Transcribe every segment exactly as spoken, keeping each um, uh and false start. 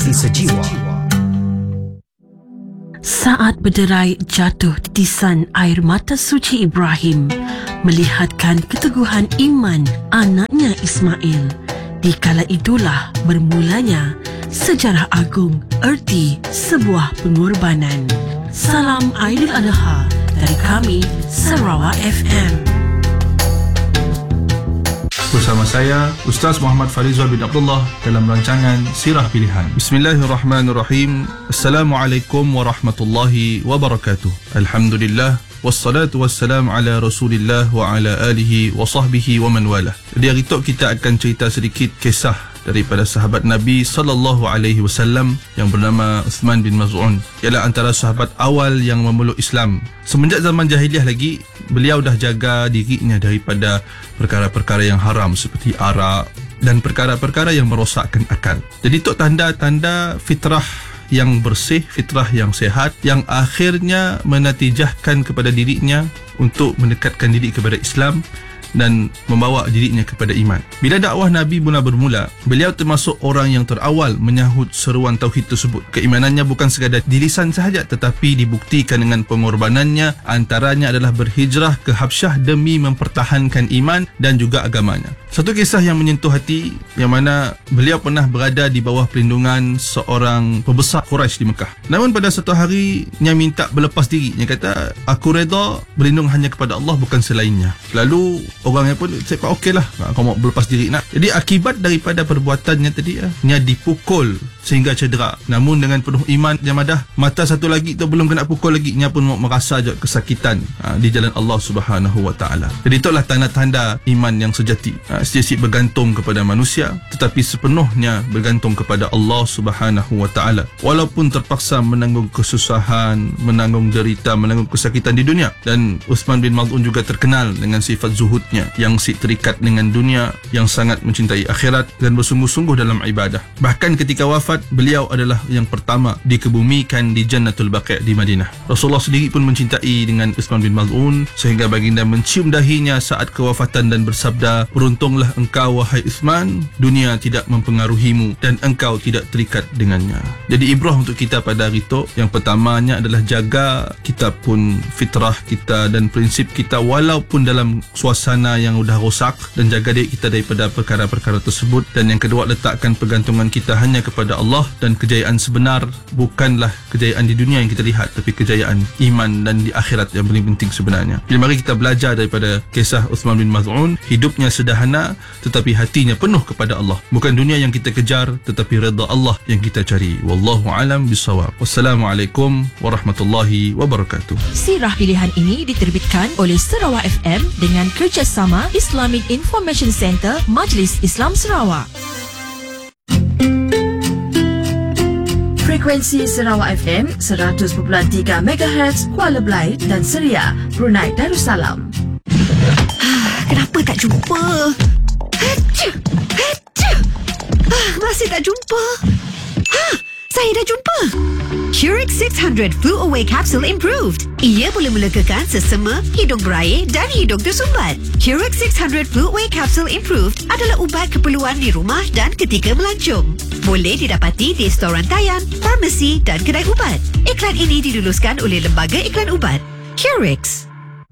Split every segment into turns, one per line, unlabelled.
Inspirasi sejiwa.
Saat berderai jatuh titisan air mata suci Ibrahim melihatkan keteguhan iman anaknya Ismail. Di kala itulah bermulanya sejarah agung erti sebuah pengorbanan. Salam Aidil Adha dari kami Sarawak F M.
Bersama saya Ustaz Muhammad Farizal bin Abdullah dalam rancangan Sirah Pilihan. Bismillahirrahmanirrahim. Assalamualaikum warahmatullahi wabarakatuh. Alhamdulillah wassalatu wassalamu ala Rasulillah wa ala alihi wa sahbihi wa man walah. Jadi hari itu kita akan cerita sedikit kisah daripada sahabat Nabi sallallahu alaihi wasallam yang bernama Uthman bin Maz'un. Ialah antara sahabat awal yang memeluk Islam. Semenjak zaman jahiliah lagi, beliau dah jaga dirinya daripada perkara-perkara yang haram seperti arak dan perkara-perkara yang merosakkan akal. Jadi itu tanda-tanda fitrah yang bersih, fitrah yang sehat, yang akhirnya menatijahkan kepada dirinya untuk mendekatkan diri kepada Islam dan membawa dirinya kepada iman. Bila dakwah Nabi mula bermula, beliau termasuk orang yang terawal menyahut seruan tauhid tersebut. Keimanannya bukan sekadar di lisan sahaja, tetapi dibuktikan dengan pengorbanannya. Antaranya adalah berhijrah ke Habsyah demi mempertahankan iman dan juga agamanya. Satu kisah yang menyentuh hati, yang mana beliau pernah berada di bawah perlindungan seorang pembesar Quraisy di Mekah. Namun pada satu hari, dia minta berlepas diri. Dia kata, aku reda berlindung hanya kepada Allah, bukan selainnya. Lalu orangnya pun cakap okey lah, kau mau berlepas diri nak. Jadi akibat daripada perbuatannya tadi, dia dipukul sehingga cedera. Namun dengan penuh iman, dia madah mata satu lagi tu belum kena pukul lagi, dia pun merasa je kesakitan ha, di jalan Allah Subhanahu Wa Taala. Jadi itulah tanda-tanda iman yang sejati. Ha, siap-siap bergantung kepada manusia, tetapi sepenuhnya bergantung kepada Allah Subhanahu Wa Taala. Walaupun terpaksa menanggung kesusahan, menanggung derita, menanggung kesakitan di dunia. Dan Uthman bin Maz'un juga terkenal dengan sifat zuhudnya yang si terikat dengan dunia, yang sangat mencintai akhirat dan bersungguh-sungguh dalam ibadah. Bahkan ketika wafat, beliau adalah yang pertama dikebumikan di Jannatul Baqi' di Madinah. Rasulullah sendiri pun mencintai dengan Uthman bin Maz'un sehingga baginda mencium dahinya saat kewafatan dan bersabda, beruntunglah engkau wahai Uthman, dunia tidak mempengaruhimu dan engkau tidak terikat dengannya. Jadi ibrah untuk kita pada hari itu, yang pertamanya adalah jaga kita pun fitrah kita dan prinsip kita walaupun dalam suasana yang sudah rosak, dan jaga diri kita daripada perkara-perkara tersebut. Dan yang kedua, letakkan pergantungan kita hanya kepada Allah, dan kejayaan sebenar bukanlah kejayaan di dunia yang kita lihat, tapi kejayaan iman dan di akhirat yang paling penting sebenarnya. Jadi mari kita belajar daripada kisah Uthman bin Maz'un. Hidupnya sederhana tetapi hatinya penuh kepada Allah. Bukan dunia yang kita kejar, tetapi redha Allah yang kita cari. Wallahu alam bisawab. Wassalamualaikum warahmatullahi wabarakatuh.
Sirah Pilihan ini diterbitkan oleh Sarawak F M dengan kerjasama Islamic Information Center Majlis Islam Sarawak. Frekuensi Sarawak F M seratus perpuluhan tiga megahertz Kuala Belait dan Seria, Brunei Darussalam.
Kenapa tak jumpa? Hacha, hacha. Ah, masih tak jumpa. Ha, saya dah jumpa. Curix six hundred Flu Away Capsule Improved. Ia boleh melegakan sesama, hidung berair dan hidung tersumbat. Curix six hundred Flu Away Capsule Improved adalah ubat keperluan di rumah dan ketika melancong. Boleh didapati di storan rantaian, farmasi dan kedai ubat. Iklan ini diluluskan oleh Lembaga Iklan Ubat. Curix.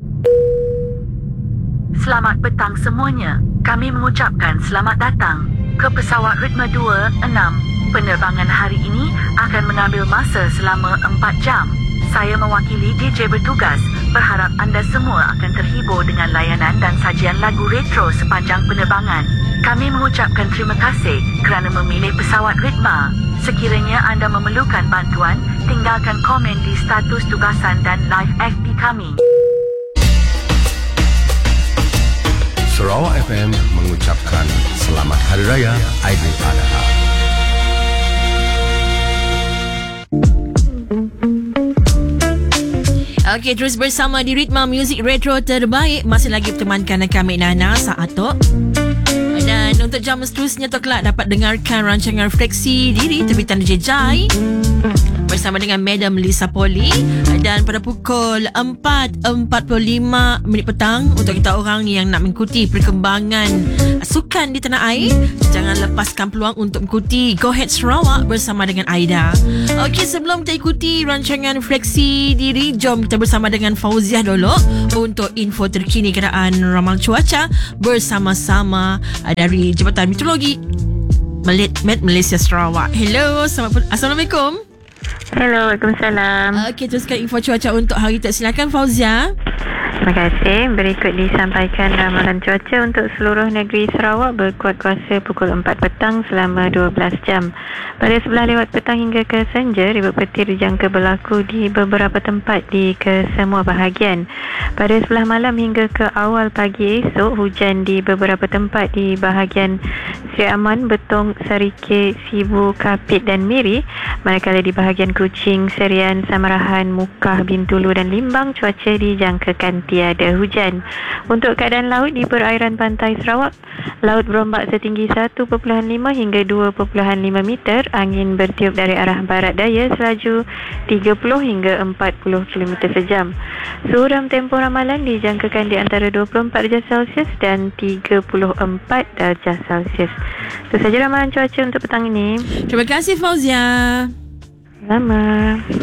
Selamat petang semuanya. Kami mengucapkan selamat datang ke pesawat Ritma dua enam. Penerbangan hari ini akan mengambil masa selama empat jam. Saya mewakili D J bertugas, berharap anda semua akan terhibur dengan layanan dan sajian lagu retro sepanjang penerbangan. Kami mengucapkan terima kasih kerana memilih pesawat Ritma. Sekiranya anda memerlukan bantuan, tinggalkan komen di status tugasan dan live F B kami.
Sarawak F M mengucapkan Selamat Hari Raya Aidil Adha.
Okey, terus bersama di Ritma Music Retro terbaik. Masih lagi bertemankan kami Nana saat tu. Dan untuk jam seterusnya tu kelak dapat dengarkan rancangan Refleksi Diri terbitan D J Jai.
bersama dengan Madam Lisa Poli. Dan pada pukul empat empat puluh lima minit petang, untuk kita orang yang nak mengikuti perkembangan sukan di tanah air, jangan lepaskan peluang untuk mengikuti Go Ahead Sarawak bersama dengan Aida. Okey, sebelum kita ikuti rancangan Fleksi Diri, jom kita bersama dengan Fauziah dulu untuk info terkini keadaan ramal cuaca bersama-sama dari Jabatan Meteorologi Met Malaysia Sarawak. Hello, Assalamualaikum.
Hello, Waalaikumsalam.
Okey, teruskan info cuaca untuk hari itu. Silakan Fauzia.
Terima kasih. Berikut disampaikan ramalan cuaca untuk seluruh negeri Sarawak berkuat kuasa pukul empat petang selama dua belas jam. Pada sebelah lewat petang hingga ke senja, ribut petir dijangka berlaku di beberapa tempat di kesemua bahagian. Pada sebelah malam hingga ke awal pagi esok, hujan di beberapa tempat di bahagian Seri Aman, Betong, Sarike, Sibu, Kapit dan Miri. Manakala di bahagian Kuching, Serian, Samarahan, Mukah, Bintulu dan Limbang, cuaca dijangkakan tiada hujan. Untuk keadaan laut di perairan pantai Sarawak, laut berombak setinggi satu perpuluhan lima hingga dua perpuluhan lima meter, angin bertiup dari arah barat daya selaju tiga puluh hingga empat puluh kilometer sejam. Suhu dalam tempoh ramalan dijangkakan di antara dua puluh empat darjah Celsius dan tiga puluh empat darjah Celsius. Itu saja ramalan cuaca untuk petang ini.
Terima kasih Fauzia.
Sama.